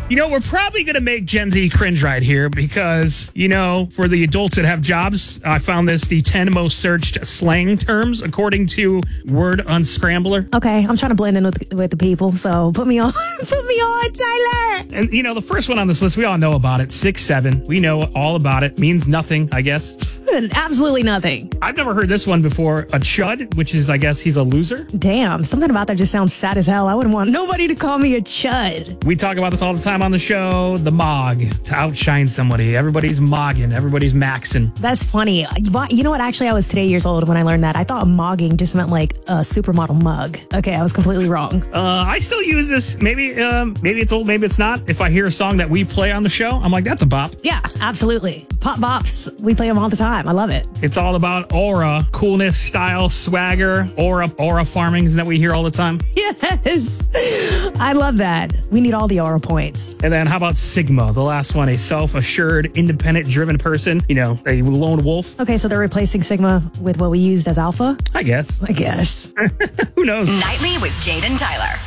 We're probably going to make Gen Z cringe right here because, for the adults that have jobs, I found this the 10 most searched slang terms according to Word Unscrambler. Okay, I'm trying to blend in with the people, so put me on. Put me on, Tyler. And, the first one on this list, we all know about it. 6'7". We know all about it. Means nothing, I guess. Absolutely nothing. I've never heard this one before. A chud, which is, I guess, he's a loser. Damn, something about that just sounds sad as hell. I wouldn't want nobody to call me a chud. We talk about this all the time on the show. The mog, to outshine somebody. Everybody's mogging. Everybody's maxing. That's funny. You know what? Actually, I was today years old when I learned that. I thought mogging just meant like a supermodel mug. Okay, I was completely wrong. I still use this. Maybe it's old, maybe it's not. If I hear a song that we play on the show, I'm like, that's a bop. Yeah, absolutely. Pop bops. We play them all the time. I love it. It's all about aura, coolness, style, swagger, aura farming. Isn't that what we hear all the time? Yes. I love that. We need all the aura points. And then how about Sigma? The last one, a self-assured, independent, driven person. A lone wolf. Okay, so they're replacing Sigma with what we used as alpha? I guess. Who knows? Nightly with Jade and Tyler.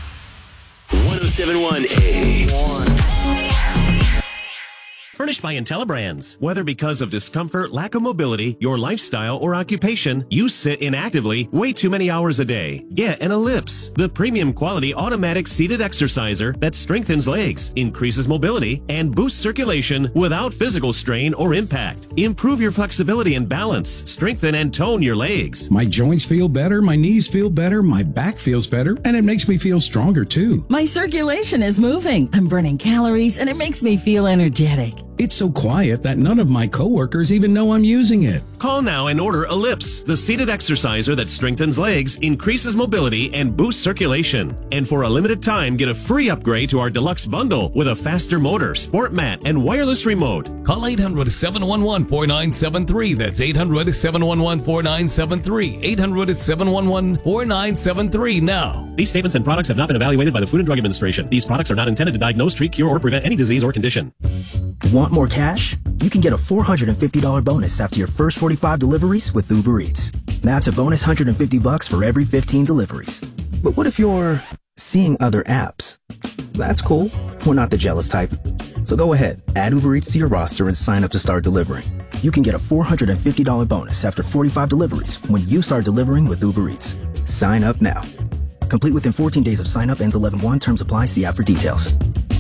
1071 A. Furnished by IntelliBrands. Whether because of discomfort, lack of mobility, your lifestyle, or occupation, you sit inactively way too many hours a day. Get an Ellipse, the premium quality automatic seated exerciser that strengthens legs, increases mobility, and boosts circulation without physical strain or impact. Improve your flexibility and balance, strengthen and tone your legs. My joints feel better, my knees feel better, my back feels better, and it makes me feel stronger too. My circulation is moving. I'm burning calories, and it makes me feel energetic. It's so quiet that none of my coworkers even know I'm using it. Call now and order Ellipse, the seated exerciser that strengthens legs, increases mobility, and boosts circulation. And for a limited time, get a free upgrade to our deluxe bundle with a faster motor, sport mat, and wireless remote. Call 800-711-4973. That's 800-711-4973. 800-711-4973 now. These statements and products have not been evaluated by the Food and Drug Administration. These products are not intended to diagnose, treat, cure, or prevent any disease or condition. Want more cash? You can get a $450 bonus after your first 45 deliveries with Uber Eats. That's a bonus $150 for every 15 deliveries. But what if you're seeing other apps? That's cool. We're not the jealous type. So go ahead, add Uber Eats to your roster and sign up to start delivering. You can get a $450 bonus after 45 deliveries when you start delivering with Uber Eats. Sign up now. Complete within 14 days of sign up. Ends 11/1. Terms apply. See app for details.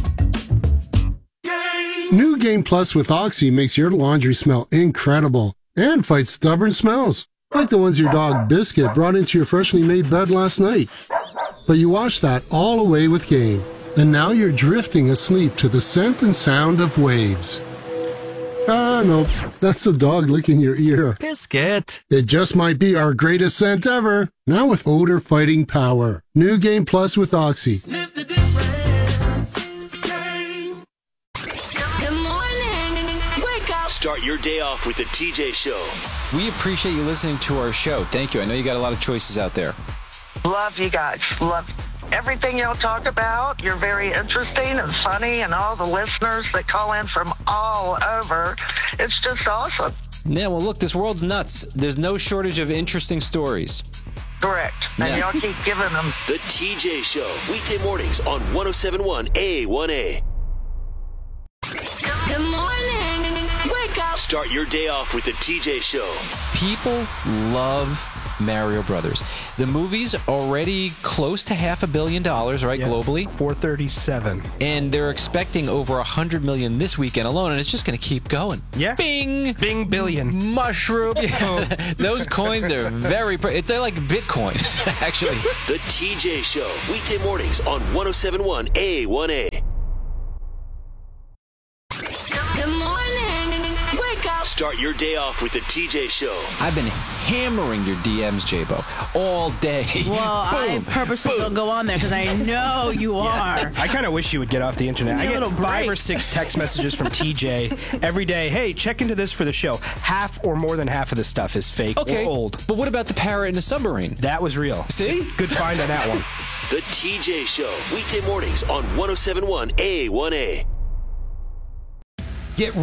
New Game Plus with Oxy makes your laundry smell incredible and fights stubborn smells, like the ones your dog Biscuit brought into your freshly made bed last night. But you wash that all away with Game, and now you're drifting asleep to the scent and sound of waves. Ah, no, that's the dog licking your ear. Biscuit. It just might be our greatest scent ever, now with odor-fighting power. New Game Plus with Oxy. Sniff the difference. Good morning. Wake up. Start your day off with the TJ Show. We appreciate you listening to our show. Thank you. I know you got a lot of choices out there. Love you guys. Love everything y'all talk about. You're very interesting and funny, and all the listeners that call in from all over. It's just awesome. Yeah, well, look, this world's nuts. There's no shortage of interesting stories. Correct. And y'all keep giving them. The TJ Show, weekday mornings on 1071 A1A. Good morning. Wake up. Start your day off with the TJ Show. People love Mario Brothers. The movie's already close to $500 million, right, globally? 437. And they're expecting over $100 million this weekend alone, and it's just going to keep going. Yeah. Bing! Bing billion. Mushroom. Those coins are they're like Bitcoin, actually. The TJ Show, weekday mornings on 1071 A1A. Good morning. Wake up. Start your day off with the TJ Show. I've been hammering your DMs, J-Bo, all day. Well, I purposely don't go on there because I know you are. I kind of wish you would get off the internet. I get 5 or 6 text messages from TJ every day. Hey, check into this for the show. Half or more than half of the stuff is fake or old. But what about the parrot in the submarine? That was real. See? Good find on that one. The TJ Show, weekday mornings on 1071 A1A. Get